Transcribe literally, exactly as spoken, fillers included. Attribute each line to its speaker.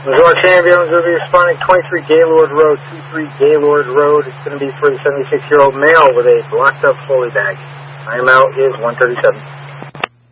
Speaker 1: Missouri Champions will be responding twenty-three Gaylord Road, two three Gaylord Road. It's going to be for the seventy-six-year-old male with a blocked up Foley bag. Timeout is one thirty-seven.